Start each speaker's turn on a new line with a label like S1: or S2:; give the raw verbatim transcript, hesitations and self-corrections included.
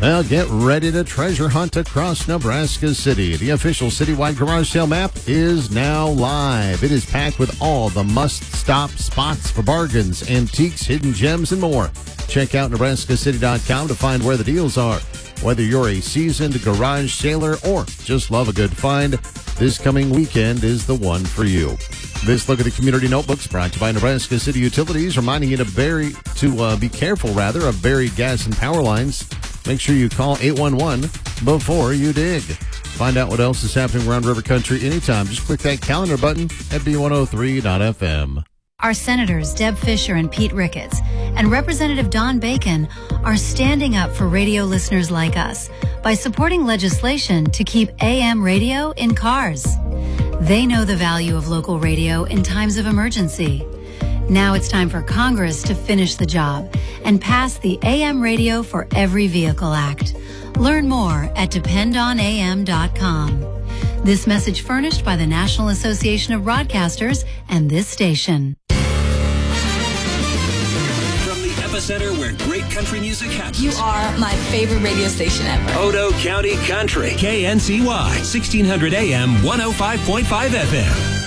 S1: Well, get ready to treasure hunt across Nebraska City. The official citywide garage sale map is now live. It is packed with all the must-stop spots for bargains, antiques, hidden gems, and more. Check out Nebraska City dot com to find where the deals are. Whether you're a seasoned garage sailor or just love a good find, this coming weekend is the one for you. This look at the community notebooks brought to you by Nebraska City Utilities, reminding you to bury to uh, be careful rather of buried gas and power lines. Make sure you call eight one one before you dig. Find out what else is happening around River Country anytime. Just click that calendar button at B one oh three dot F M.
S2: Our Senators Deb Fischer and Pete Ricketts and Representative Don Bacon are standing up for radio listeners like us by supporting legislation to keep A M radio in cars. They know the value of local radio in times of emergency. Now it's time for Congress to finish the job and pass the A M Radio for Every Vehicle Act. Learn more at depend on A M dot com. This message furnished by the National Association of Broadcasters and this station.
S3: From the epicenter where great country music happens.
S4: You are my favorite radio station ever.
S3: Odo County Country. K N C Y, sixteen hundred A M, one oh five point five F M.